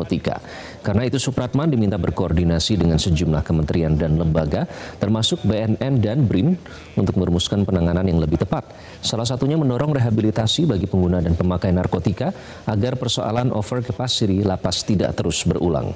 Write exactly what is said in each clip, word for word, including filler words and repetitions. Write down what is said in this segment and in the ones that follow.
narkotika. Karena itu Supratman diminta berkoordinasi dengan sejumlah kementerian dan lembaga, termasuk B N N dan B R I N, untuk merumuskan penanganan yang lebih tepat. Salah satunya mendorong rehabilitasi bagi pengguna dan pemakai narkotika agar persoalan over capacity lapas tidak terus berulang.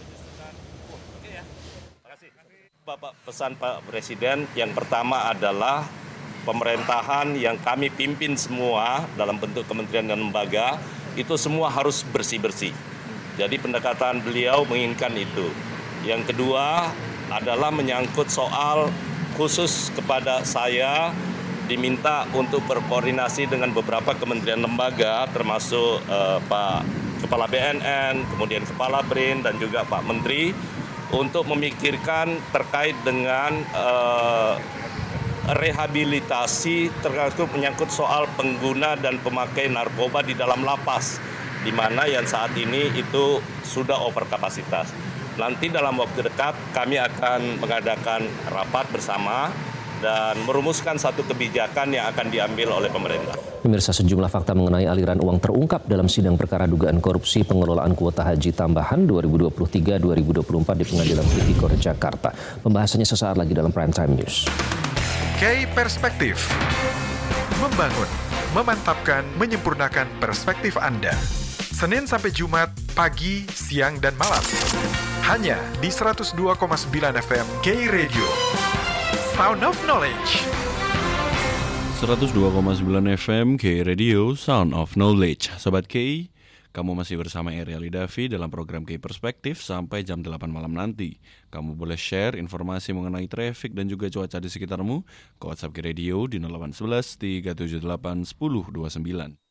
Bapak pesan Pak Presiden yang pertama adalah pemerintahan yang kami pimpin semua dalam bentuk kementerian dan lembaga itu semua harus bersih-bersih. Jadi pendekatan beliau menginginkan itu. Yang kedua adalah menyangkut soal khusus kepada saya diminta untuk berkoordinasi dengan beberapa kementerian lembaga termasuk eh, Pak Kepala B N N, kemudian Kepala B R I N dan juga Pak Menteri untuk memikirkan terkait dengan uh, rehabilitasi terkait menyangkut soal pengguna dan pemakai narkoba di dalam lapas, di mana yang saat ini itu sudah over kapasitas. Nanti dalam waktu dekat kami akan mengadakan rapat bersama dan merumuskan satu kebijakan yang akan diambil oleh pemerintah. Pemirsa, sejumlah fakta mengenai aliran uang terungkap dalam sidang perkara dugaan korupsi pengelolaan kuota haji tambahan dua ribu dua puluh tiga dua ribu dua puluh empat di Pengadilan Tipikor Jakarta. Pembahasannya sesaat lagi dalam Prime Time News. K Perspektif. Membangun, memantapkan, menyempurnakan perspektif Anda. Senin sampai Jumat, pagi, siang, dan malam. Hanya di seratus dua koma sembilan F M K Radio. Sound of Knowledge. seratus dua koma sembilan F M K Radio, Sound of Knowledge. Sobat K, kamu masih bersama Ariel Davi dalam program K Perspektif sampai jam delapan malam nanti. Kamu boleh share informasi mengenai traffic dan juga cuaca di sekitarmu ke WhatsApp K Radio di nol delapan satu satu tiga tujuh delapan satu nol dua sembilan.